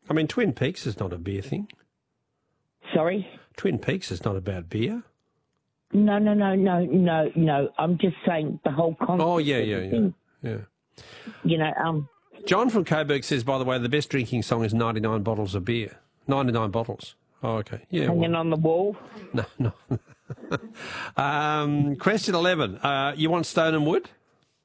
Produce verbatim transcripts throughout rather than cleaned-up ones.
I mean, Twin Peaks is not a beer thing. Sorry? Twin Peaks is not about beer. No, no, no, no, no, no. I'm just saying the whole concept. Oh, yeah, of yeah, the yeah, thing. yeah. You know, um... John from Coburg says, by the way, the best drinking song is ninety-nine bottles of beer. ninety-nine bottles. Oh, okay. Yeah. Hanging well. on the wall? No, no. um, question eleven. Uh, you want Stone and Wood?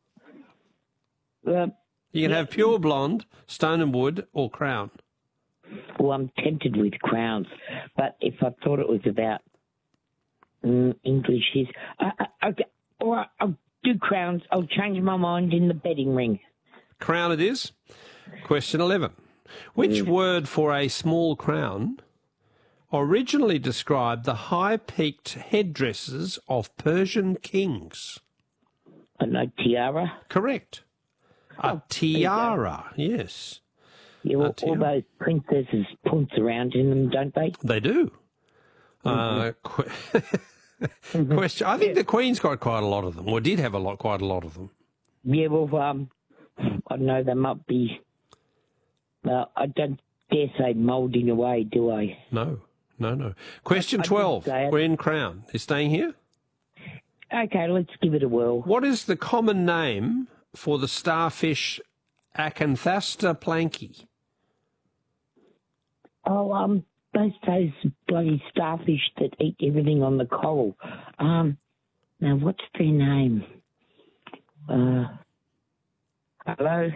Uh, You can yeah. have Pure Blonde, Stone and Wood, or Crown. Well, I'm tempted with Crowns, but if I thought it was about mm, English, his... Uh, uh, okay, all right, I'll do Crowns. I'll change my mind in the betting ring. Crown it is. Question eleven. Which Mm. word for a small crown originally described the high-peaked headdresses of Persian kings? I know tiara. Correct. A Oh, tiara, yes. Yeah, well, all tiara. those princesses punch around in them, don't they? They do. Mm-hmm. Uh, qu- question. I think the Queen's got quite a lot of them, or did have a lot, quite a lot of them. Yeah, well, um, I know they might be... Well, I don't dare say moulding away, do I? No, no, no. Question I did twelve. say it. We're in Crown. Is staying here? Okay, let's give it a whirl. What is the common name for the starfish Acanthasta planky? Oh, um, those those bloody starfish that eat everything on the coral. Um, now what's their name? Uh, hello.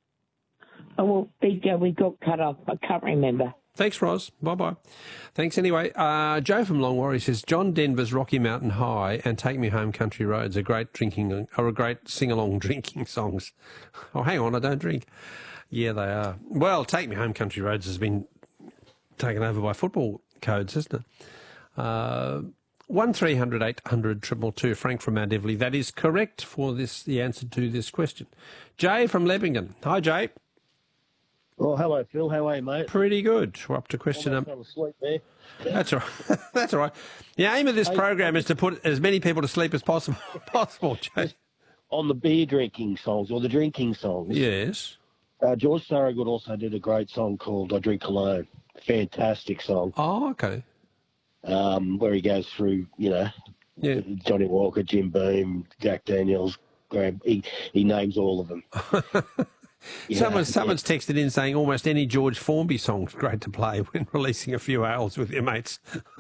Oh well, there you go. We got cut off. I can't remember. Thanks, Roz. Bye-bye. Thanks anyway. Uh, Joe from Longwarry says, John Denver's Rocky Mountain High and Take Me Home Country Roads are great drinking, are a great sing-along drinking songs. Oh, hang on, I don't drink. Yeah, they are. Well, Take Me Home Country Roads has been taken over by football codes, hasn't it? Uh, one three hundred eight hundred two two two. Frank from Mount Everly. That is correct for this. The answer to this question. Jay from Leppington. Hi, Jay. Oh, hello, Phil. How are you, mate? Pretty good. We're up to question number. Fell asleep there. That's all right. That's all right. The aim of this program is to put as many people to sleep as possible. Possible, Jay. On the beer drinking songs or the drinking songs. Yes. Uh, George Thorogood also did a great song called "I Drink Alone." Fantastic song. Oh, okay. Um, where he goes through, you know, Yeah. Johnny Walker, Jim Beam, Jack Daniels, Graham. He he names all of them. Yeah, Someone, yeah. someone's texted in saying almost any George Formby song's great to play when releasing a few ales with your mates.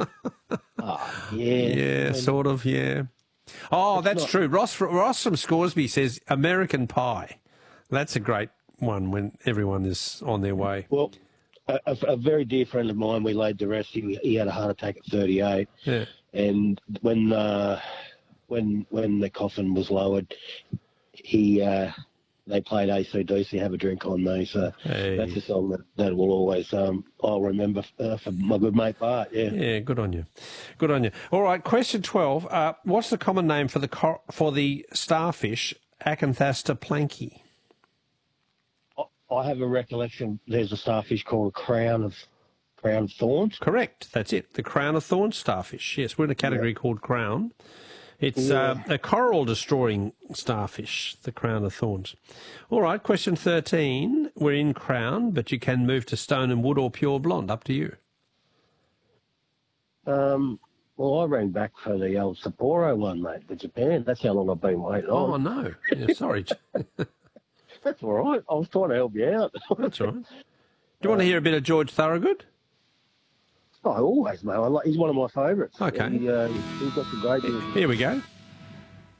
Oh, yeah. Yeah, I mean, sort of, yeah. Oh, that's not- true. Ross, Ross from Scoresby says American Pie. That's a great one when everyone is on their way. Well, a, a, a very dear friend of mine, we laid to rest. He, he had a heart attack at thirty-eight. Yeah. And when uh, when when the coffin was lowered, he uh, they played A C D C, Have a Drink on Me. So Hey. that's a song that, that will always um, I'll remember uh, for my good mate Bart. Yeah. Yeah, good on you. Good on you. All right, question twelve. Uh, what's the common name for the cor- for the starfish Acanthasta planky? I, I have a recollection. There's a starfish called a crown of crown of thorns. Correct. That's it. The crown of thorns starfish. Yes, we're in a category called crown. It's uh, a coral-destroying starfish, the crown of thorns. All right, question thirteen. We're in crown, but you can move to stone and wood or pure blonde. Up to you. Um, well, I rang back for the old Sapporo one, mate, for Japan. That's how long I've been waiting Oh, on. no. Yeah, sorry. That's all right. I was trying to help you out. That's all right. Do you want to hear a bit of George Thorogood? Oh, always, mate. I like, he's one of my favourites. Okay. He, uh, he's got some great music. Here we go.